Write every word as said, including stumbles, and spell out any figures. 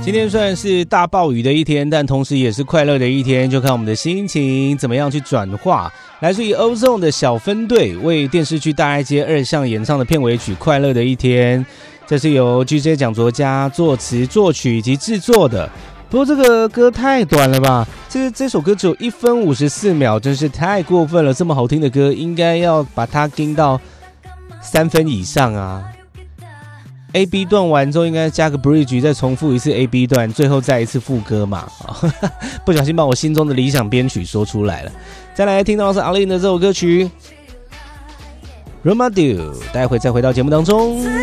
今天虽然是大暴雨的一天，但同时也是快乐的一天，就看我们的心情怎么样去转化。来自于 Ozone 的小分队为电视剧《大爱街二巷》演唱的片尾曲《快乐的一天》，这是由 G J 蒋卓嘉作词作曲以及制作的。不过这个歌太短了吧，这这首歌只有一分五十四秒，真是太过分了。这么好听的歌应该要把它盯到三分以上啊。A B 段完之后应该加个 bridge， 再重复一次 A B 段，最后再一次副歌嘛。不小心把我心中的理想编曲说出来了。再来听到的是阿令的这首歌曲 Romadio， 待会再回到节目当中。